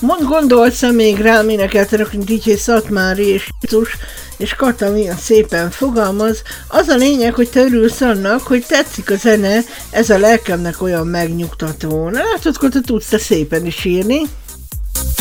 Gondolsz-e még rá, énekeltenek, mint DJ Szatmári és Jézus, és Kata milyen szépen fogalmaz. Az a lényeg, hogy te örülsz annak, hogy tetszik a zene, ez a lelkemnek olyan megnyugtató. Na látod, Kata, tudsz te szépen is írni.